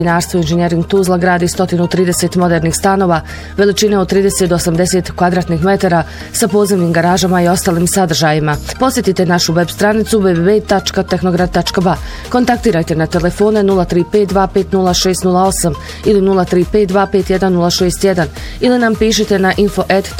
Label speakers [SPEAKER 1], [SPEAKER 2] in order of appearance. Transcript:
[SPEAKER 1] Građevinarstvo inženjering Tuzla gradi 130 modernih stanova veličine od 30 do 80 kvadratnih metara sa podzemnim garažama i ostalim sadržajima. Posjetite našu web stranicu www.tehnograd.ba. Kontaktirajte na telefone 035 250 608 ili 035 251 061 ili nam pišite na info@